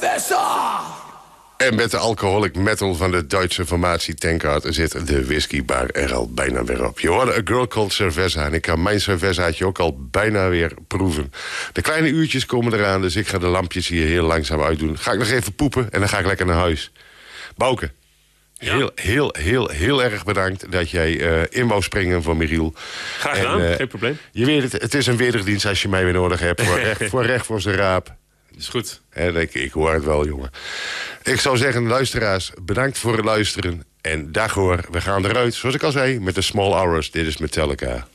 En met de alcoholic metal van de Duitse formatie Tankard zit de whiskybar er al bijna weer op. Je hoorde A Girl Called Cerveza en ik kan mijn cervezaatje ook al bijna weer proeven. De kleine uurtjes komen eraan, dus ik ga de lampjes hier heel langzaam uitdoen. Ga ik nog even poepen en dan ga ik lekker naar huis. Bouke, ja. Heel erg bedankt dat jij in wou springen voor Michiel. Graag gedaan, geen probleem. Je weet het is een wederdienst als je mij weer nodig hebt. Voor recht voor zijn raap. Dat is goed. Ik hoor het wel, jongen. Ik zou zeggen, luisteraars, bedankt voor het luisteren. En dag hoor, we gaan eruit, zoals ik al zei, met de Small Hours. Dit is Metallica.